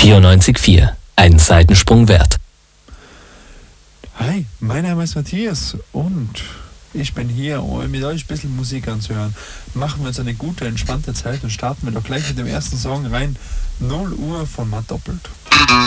94,4. Ein Seitensprung wert. Hi, mein Name ist Matthias und ich bin hier, um mit euch ein bisschen Musik anzuhören. Machen wir uns eine gute, entspannte Zeit und starten wir doch gleich mit dem ersten Song rein. 0 Uhr von Matt Doppelt.